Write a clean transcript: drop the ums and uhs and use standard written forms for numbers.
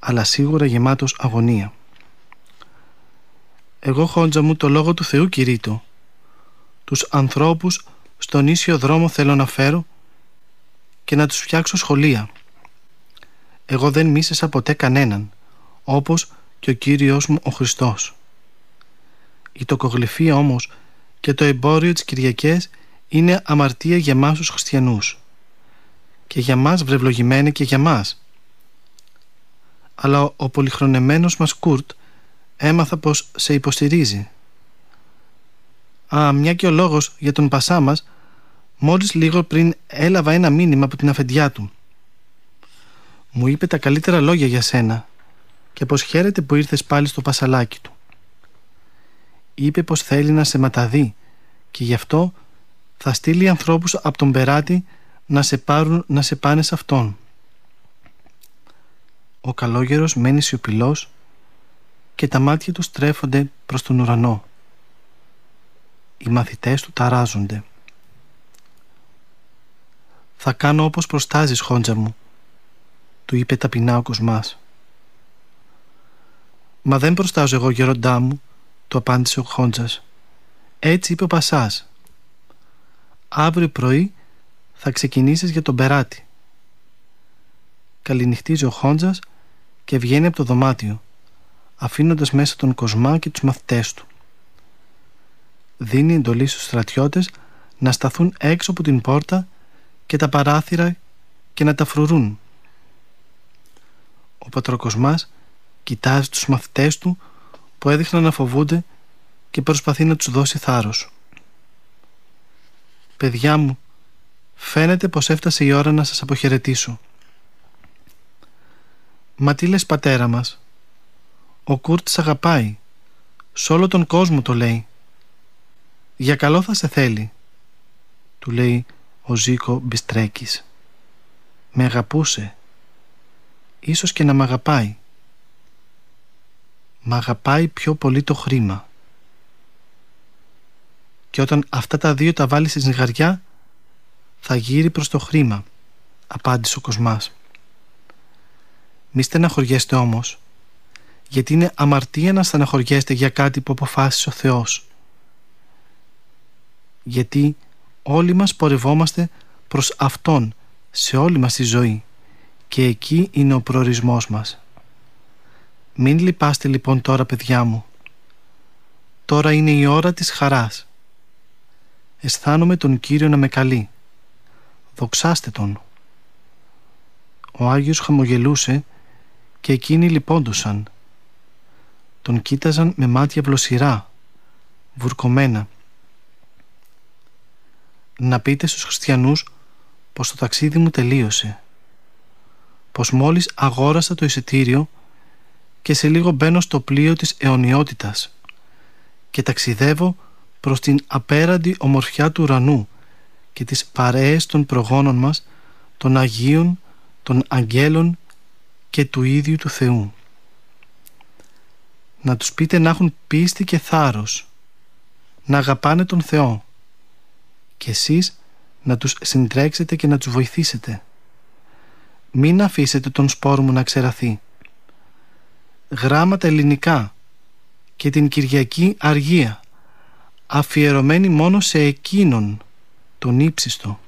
αλλά σίγουρα γεμάτος αγωνία. Εγώ, χόντζα μου, το λόγο του Θεού κηρύττω. Τους ανθρώπους στον ίσιο δρόμο θέλω να φέρω και να τους φτιάξω σχολεία. Εγώ δεν μίσησα ποτέ κανέναν, όπως και ο Κύριος μου ο Χριστός. Η τοκογλυφία όμως και το εμπόριο τις Κυριακές είναι αμαρτία για μας τους χριστιανούς. Και για μας, βρευλογημένοι, και για μας. Αλλά ο πολυχρονεμένος μας Κουρτ έμαθα πως σε υποστηρίζει. Μια και ο λόγος για τον Πασά μας, μόλις λίγο πριν έλαβα ένα μήνυμα από την αφεντιά του. Μου είπε τα καλύτερα λόγια για σένα και πως χαίρεται που ήρθες πάλι στο πασαλάκι του. Είπε πως θέλει να σε ματαδεί και γι' αυτό θα στείλει ανθρώπους από τον Περάτη να σε πάρουν να σε πάνε σε αυτόν. Ο καλόγερος μένει σιωπηλός και τα μάτια του στρέφονται προς τον ουρανό. Οι μαθητές του ταράζονται. «Θα κάνω όπως προστάζεις, χόντζα μου», του είπε ταπεινά ο Κοσμάς. «Μα δεν προστάζω εγώ, γεροντά μου», του απάντησε ο χόντζας. «Έτσι είπε ο Πασάς. Αύριο πρωί θα ξεκινήσεις για τον Περάτη». Καληνυχτίζει ο χόντζας και βγαίνει από το δωμάτιο, αφήνοντας μέσα τον Κοσμά και τους μαθητές του. Δίνει εντολή στους στρατιώτες να σταθούν έξω από την πόρτα και τα παράθυρα και να τα φρουρούν. Ο πατροκοσμάς κοιτάζει τους μαθητές του που έδειχναν να φοβούνται και προσπαθεί να τους δώσει θάρρος. «Παιδιά μου, φαίνεται πως έφτασε η ώρα να σας αποχαιρετήσω». «Μα τι λες, πατέρα μας? Ο Κουρτ σ' αγαπάει. Σ' όλο τον κόσμο το λέει. Για καλό θα σε θέλει», του λέει ο Ζήκο Μπιστρέκης. «Με αγαπούσε. Ίσως και να μ' αγαπάει. Μ' αγαπάει πιο πολύ το χρήμα. Και όταν αυτά τα δύο τα βάλει στη ζυγαριά, θα γύρει προς το χρήμα», απάντησε ο Κοσμάς. «Μη στεναχωριέστε όμως, γιατί είναι αμαρτία να στεναχωριέστε για κάτι που αποφάσισε ο Θεός. Γιατί όλοι μας πορευόμαστε προς Αυτόν σε όλη μας τη ζωή και εκεί είναι ο προορισμός μας. Μην λυπάστε λοιπόν τώρα, παιδιά μου. Τώρα είναι η ώρα της χαράς. Αισθάνομαι τον Κύριο να με καλεί. Δοξάστε Τον». Ο Άγιος χαμογελούσε και εκείνοι λυπόντουσαν. Τον κοίταζαν με μάτια βλοσιρά, βουρκωμένα. «Να πείτε στους χριστιανούς πως το ταξίδι μου τελείωσε, πως μόλις αγόρασα το εισιτήριο και σε λίγο μπαίνω στο πλοίο της αιωνιότητας και ταξιδεύω προς την απέραντη ομορφιά του ουρανού και τις παρέες των προγόνων μας, των Αγίων, των Αγγέλων και του ίδιου του Θεού. Να τους πείτε να έχουν πίστη και θάρρος, να αγαπάνε τον Θεό και εσείς να τους συντρέξετε και να τους βοηθήσετε. Μην αφήσετε τον σπόρο μου να ξεραθεί. Γράμματα ελληνικά και την Κυριακή αργία, αφιερωμένη μόνο σε εκείνον τον ύψιστο».